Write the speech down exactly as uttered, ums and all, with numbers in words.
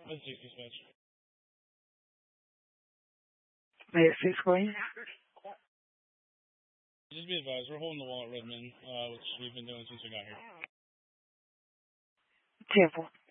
That's six dispatch. May six going? Just be advised, we're holding the wall at Redmond, uh, which we've been doing since we got here. ten four.